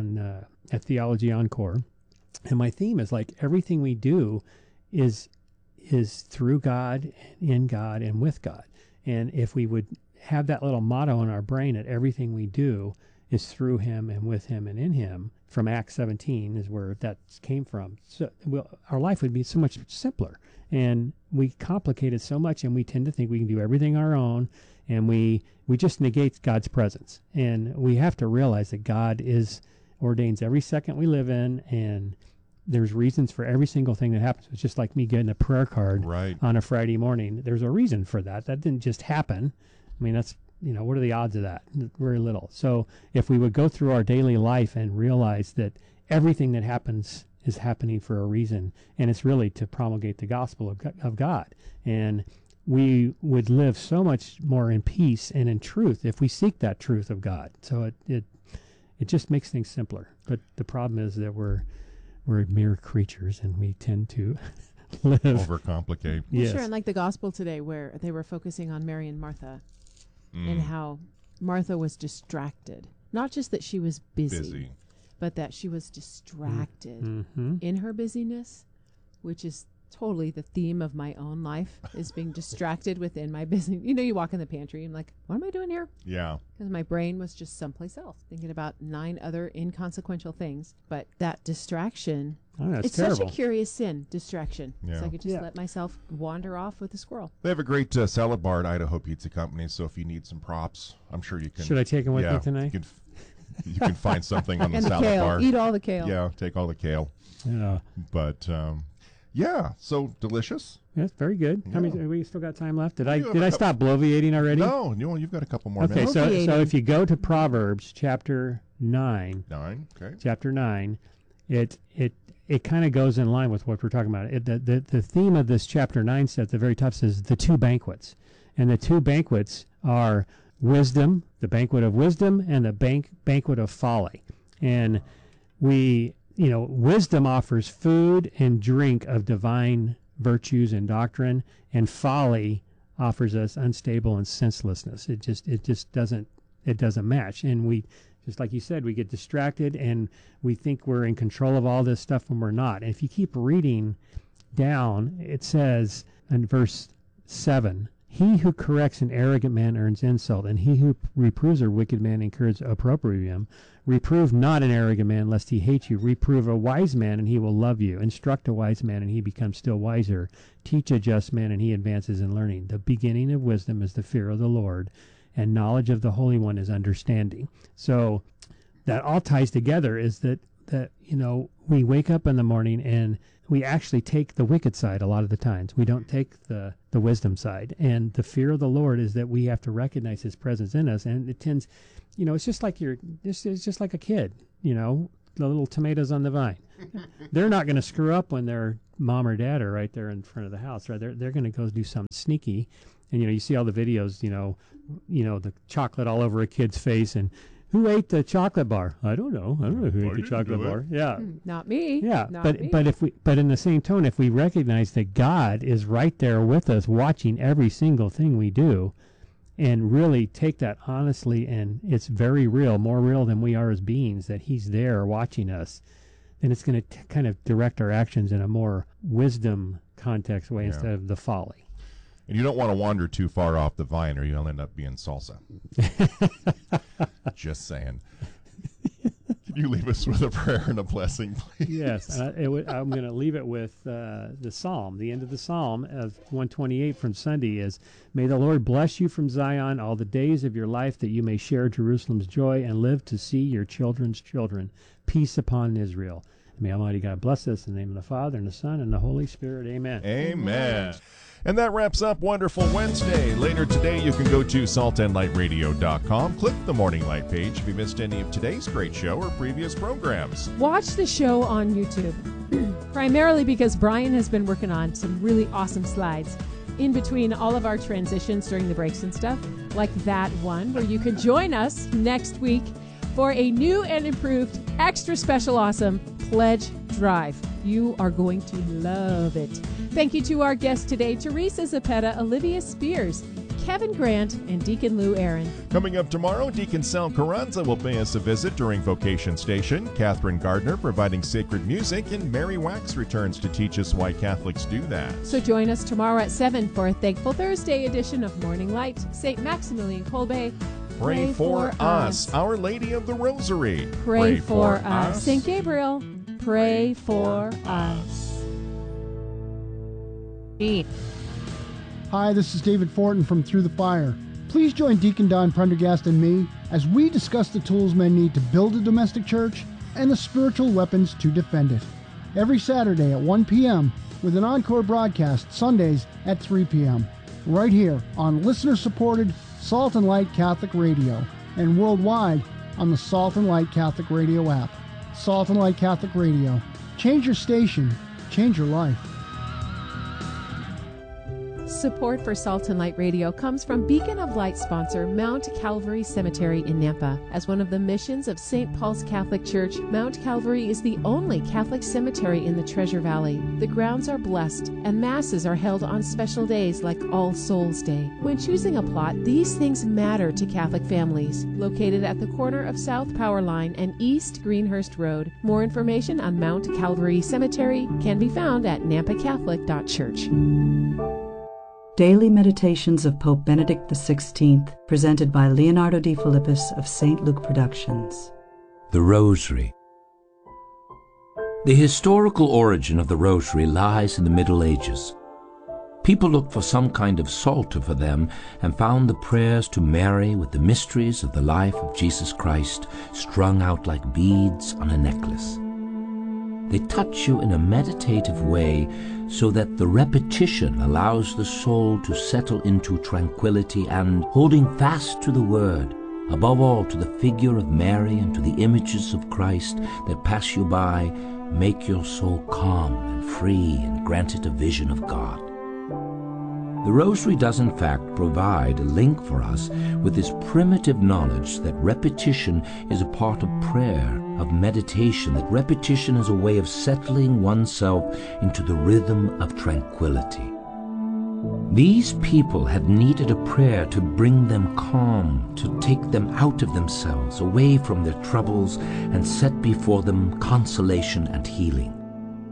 Speaker 11: at Theology Encore, and my theme is like everything we do is through God, in God, and with God. And if we would have that little motto in our brain that everything we do is through Him and with Him and in Him, from Acts 17 is where that came from. So our life would be so much simpler. And we complicate it so much, and we tend to think we can do everything our own, and we just negate God's presence. And we have to realize that God ordains every second we live in, and there's reasons for every single thing that happens. It's just like me getting a prayer card on a Friday morning. There's a reason for that. That didn't just happen. I mean, that's what are the odds of that? Very little. So if we would go through our daily life and realize that everything that happens is happening for a reason, and it's really to promulgate the gospel of God, and we would live so much more in peace and in truth if we seek that truth of God. So it just makes things simpler. But the problem is that we're mere creatures, and we tend to live
Speaker 3: overcomplicate.
Speaker 6: Yes. Sure, and like the gospel today, where they were focusing on Mary and Martha. And how Martha was distracted. Not just that she was busy. But that she was distracted in her busyness, which is totally the theme of my own life, is being distracted within my business. You walk in the pantry and I'm like, what am I doing here?
Speaker 3: Yeah.
Speaker 6: Because my brain was just someplace else, thinking about 9 other inconsequential things. But that distraction, it's terrible. Such a curious sin, distraction. Yeah. So I could just let myself wander off with a squirrel.
Speaker 3: They have a great salad bar at Idaho Pizza Company, so if you need some props, I'm sure you can.
Speaker 11: Should I take them with me tonight?
Speaker 3: You can find something on the salad
Speaker 6: kale.
Speaker 3: bar.
Speaker 6: Eat all the kale.
Speaker 3: Yeah, take all the kale.
Speaker 11: Yeah.
Speaker 3: But so delicious.
Speaker 11: Yes, very good. Yeah. How many? We still got time left. Did I stop bloviating already?
Speaker 3: No, you've got a couple more minutes.
Speaker 11: Okay, so if you go to Proverbs chapter 9, chapter 9, it kind of goes in line with what we're talking about. The theme of this chapter 9 at the very top says the 2 banquets, and the 2 banquets are wisdom, the banquet of wisdom, and the banquet of folly. And wisdom offers food and drink of divine virtues and doctrine, and folly offers us unstable and senselessness. It just doesn't match. And we, just like you said, we get distracted and we think we're in control of all this stuff when we're not. And if you keep reading down, it says in verse 7, he who corrects an arrogant man earns insult, and he who reproves a wicked man incurs opprobrium. Reprove not an arrogant man, lest he hate you. Reprove a wise man, and he will love you. Instruct a wise man, and he becomes still wiser. Teach a just man, and he advances in learning. The beginning of wisdom is the fear of the Lord, and knowledge of the Holy One is understanding. So that all ties together, is that we wake up in the morning and we actually take the wicked side a lot of the times. We don't take the wisdom side. And the fear of the Lord is that we have to recognize his presence in us. And it tends, it's just like it's just like a kid, the little tomatoes on the vine. They're not going to screw up when their mom or dad are right there in front of the house, right? They're going to go do something sneaky. And, you see all the videos, the chocolate all over a kid's face, and who ate the chocolate bar? I don't know who ate the chocolate bar. Yeah.
Speaker 6: Not me.
Speaker 11: Yeah. But in the same tone, if we recognize that God is right there with us, watching every single thing we do, and really take that honestly, and it's very real, more real than we are as beings, that he's there watching us, then it's going to kind of direct our actions in a more wisdom context way instead of the folly.
Speaker 3: And you don't want to wander too far off the vine, or you'll end up being salsa. Just saying. Can you leave us with a prayer and a blessing, please?
Speaker 11: Yes. I'm going to leave it with the psalm. The end of the psalm of 128 from Sunday is, "May the Lord bless you from Zion all the days of your life, that you may share Jerusalem's joy and live to see your children's children. Peace upon Israel." May Almighty God bless us in the name of the Father, and the Son, and the Holy Spirit. Amen.
Speaker 3: Amen. And that wraps up Wonderful Wednesday. Later today, you can go to saltandlightradio.com, click the Morning Light page if you missed any of today's great show or previous programs.
Speaker 6: Watch the show on YouTube, primarily because Brian has been working on some really awesome slides in between all of our transitions during the breaks and stuff, like that one, where you can join us next week for a new and improved, extra special awesome pledge drive. You are going to love it. Thank you to our guests today, Teresa Zapeta, Olivia Spears, Kevin Grant, and Deacon Lou Aaron.
Speaker 3: Coming up tomorrow, Deacon Sal Carranza will pay us a visit during Vocation Station. Catherine Gardner providing sacred music, and Mary Wax returns to teach us why Catholics do that.
Speaker 6: So join us tomorrow at 7 for a Thankful Thursday edition of Morning Light. St. Maximilian Kolbe,
Speaker 3: pray for us. Our Lady of the Rosary,
Speaker 6: pray for us. St. Gabriel, pray for us.
Speaker 12: Hi, this is David Fortin from Through the Fire. Please join Deacon Don Prendergast and me as we discuss the tools men need to build a domestic church and the spiritual weapons to defend it. Every Saturday at 1 p.m. with an encore broadcast Sundays at 3 p.m. right here on listener-supported Salt and Light Catholic Radio and worldwide on the Salt and Light Catholic Radio app. Salt and Light Catholic Radio. Change your station. Change your life.
Speaker 6: Support for Salt and Light Radio comes from Beacon of Light sponsor Mount Calvary Cemetery in Nampa. As one of the missions of St. Paul's Catholic Church, Mount Calvary is the only Catholic cemetery in the Treasure Valley. The grounds are blessed, and masses are held on special days like All Souls Day. When choosing a plot, these things matter to Catholic families. Located at the corner of South Power Line and East Greenhurst Road. More information on Mount Calvary Cemetery can be found at nampacatholic.church.
Speaker 13: Daily Meditations of Pope Benedict XVI, presented by Leonardo Di Philippis of St. Luke Productions.
Speaker 14: The Rosary. The historical origin of the Rosary lies in the Middle Ages. People looked for some kind of psalter for them and found the prayers to Mary with the mysteries of the life of Jesus Christ strung out like beads on a necklace. They touch you in a meditative way so that the repetition allows the soul to settle into tranquility and, holding fast to the Word, above all to the figure of Mary and to the images of Christ that pass you by, make your soul calm and free and grant it a vision of God. The Rosary does in fact provide a link for us with this primitive knowledge that repetition is a part of prayer, of meditation, that repetition is a way of settling oneself into the rhythm of tranquility. These people had needed a prayer to bring them calm, to take them out of themselves, away from their troubles, and set before them consolation and healing.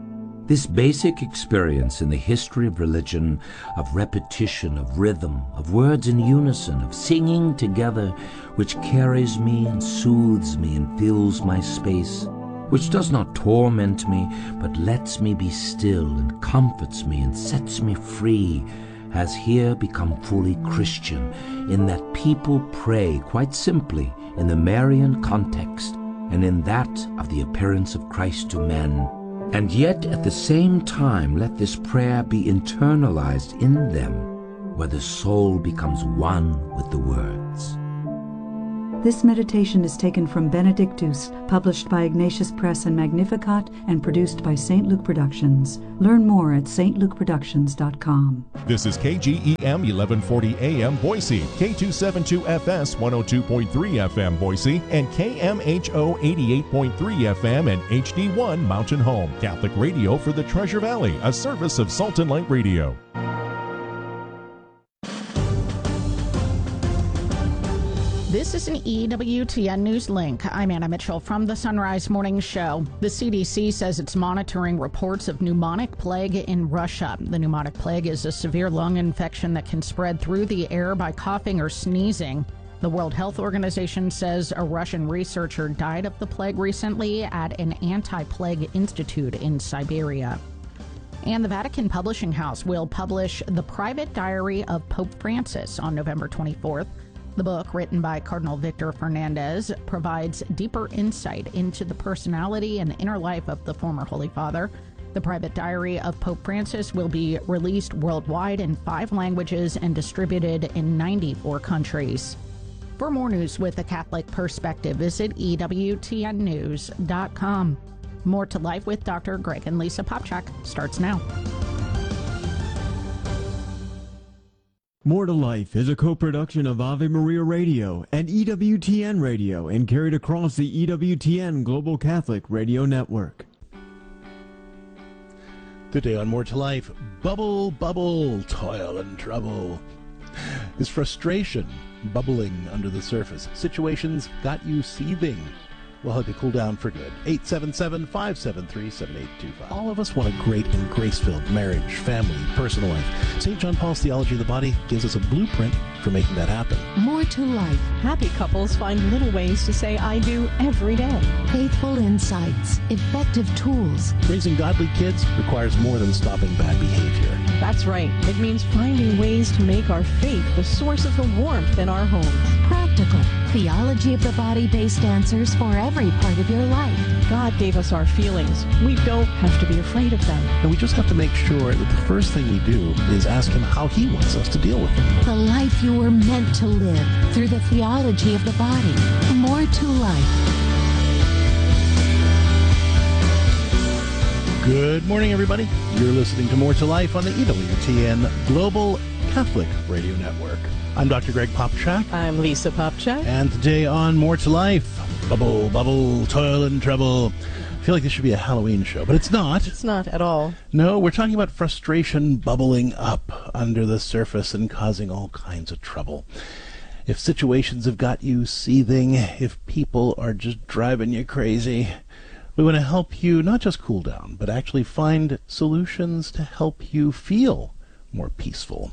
Speaker 14: This basic experience in the history of religion, of repetition, of rhythm, of words in unison, of singing together, which carries me and soothes me and fills my space, which does not torment me, but lets me be still and comforts me and sets me free, has here become fully Christian, in that people pray quite simply in the Marian context and in that of the appearance of Christ to men. And yet at the same time let this prayer be internalized in them, where the soul becomes one with the words.
Speaker 13: This meditation is taken from Benedictus, published by Ignatius Press and Magnificat, and produced by St. Luke Productions. Learn more at stlukeproductions.com.
Speaker 3: This is KGEM 1140 AM Boise, K272FS 102.3 FM Boise, and KMHO 88.3 FM and HD1 Mountain Home. Catholic radio for the Treasure Valley, a service of Salt and Light Radio.
Speaker 15: This is an EWTN News Link. I'm Anna Mitchell from the Sunrise Morning Show. The CDC says it's monitoring reports of pneumonic plague in Russia. The pneumonic plague is a severe lung infection that can spread through the air by coughing or sneezing. The World Health Organization says a Russian researcher died of the plague recently at an anti-plague institute in Siberia. And the Vatican Publishing House will publish The Private Diary of Pope Francis on November 24th. The book, written by Cardinal Victor Fernandez, provides deeper insight into the personality and inner life of the former Holy Father. The Private Diary of Pope Francis will be released worldwide in 5 languages and distributed in 94 countries. For more news with a Catholic perspective, visit EWTNnews.com. More to Life with Dr. Greg and Lisa Popchak starts now.
Speaker 16: More to Life is a co-production of Ave Maria Radio and EWTN Radio and carried across the EWTN Global Catholic Radio Network.
Speaker 17: Today on More to Life, bubble, bubble, toil and trouble. Is frustration bubbling under the surface? Situations got you seething? We'll help you cool down for good. 877-573-7825. All of us want a great and grace-filled marriage, family, personal life. St. John Paul's Theology of the Body gives us a blueprint for making that happen.
Speaker 18: More to life. Happy couples find little ways to say I do every day. Faithful insights, effective tools.
Speaker 17: Raising godly kids requires more than stopping bad behavior.
Speaker 18: That's right. It means finding ways to make our faith the source of the warmth in our homes.
Speaker 19: Practical. Theology of the Body-based answers for every part of your life.
Speaker 18: God gave us our feelings. We don't have to be afraid of them.
Speaker 17: And we just have to make sure that the first thing we do is ask Him how He wants us to deal with them.
Speaker 19: The life you were meant to live through the theology of the body. More to life.
Speaker 17: Good morning, everybody. You're listening to More to Life on the EWTN Global Catholic Radio Network. I'm Dr. Greg Popchak.
Speaker 18: I'm Lisa Popchak.
Speaker 17: And today on More to Life, bubble, bubble, toil and trouble. I feel like this should be a Halloween show, but it's not.
Speaker 18: It's not at all.
Speaker 17: No, we're talking about frustration bubbling up under the surface and causing all kinds of trouble. If situations have got you seething, if people are just driving you crazy, we want to help you not just cool down, but actually find solutions to help you feel more peaceful.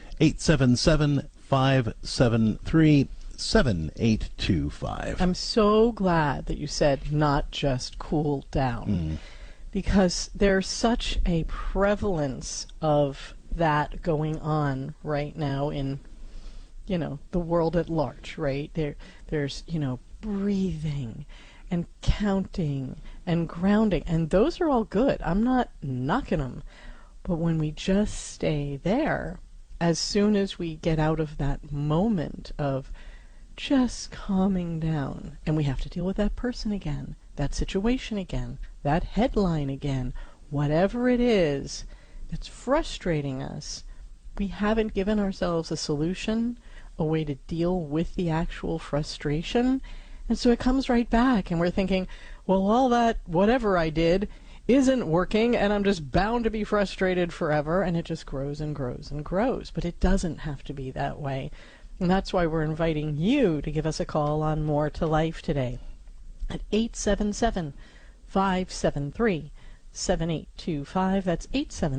Speaker 17: 877-573-7825.
Speaker 18: I'm so glad that you said not just cool down, because there's such a prevalence of that going on right now in, the world at large, right? There's, breathing and counting and grounding, and those are all good. I'm not knocking them. But when we just stay there, as soon as we get out of that moment of just calming down, and we have to deal with that person again, that situation again, that headline again, whatever it is that's frustrating us, we haven't given ourselves a solution, a way to deal with the actual frustration. And so it comes right back, and we're thinking, well, all that whatever I did isn't working, and I'm just bound to be frustrated forever, and it just grows and grows and grows. But it doesn't have to be that way. And that's why we're inviting you to give us a call on More to Life today at 877-573-7825. 7825. That's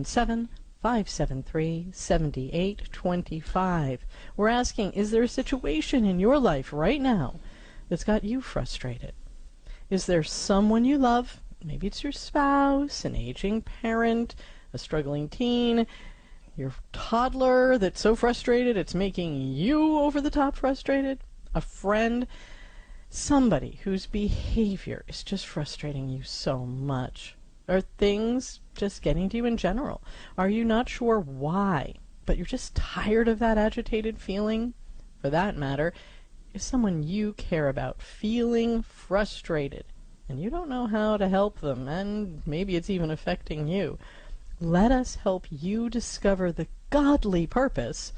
Speaker 18: 877-573-7825. We're asking, is there a situation in your life right now that's got you frustrated? Is there someone you love? Maybe it's your spouse, an aging parent, a struggling teen, your toddler that's so frustrated it's making you over the top frustrated, a friend, somebody whose behavior is just frustrating you so much. Are things just getting to you in general? Are you not sure why, but you're just tired of that agitated feeling? For that matter, is someone you care about feeling frustrated and you don't know how to help them, and maybe it's even affecting you? Let us help you discover the godly purpose